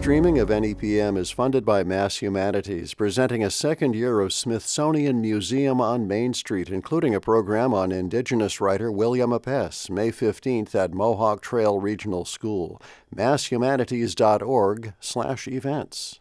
Streaming of NEPM is funded by Mass Humanities, presenting a second year of Smithsonian Museum on Main Street, including a program on Indigenous writer William Apess, May 15th at Mohawk Trail Regional School. MassHumanities.org/events.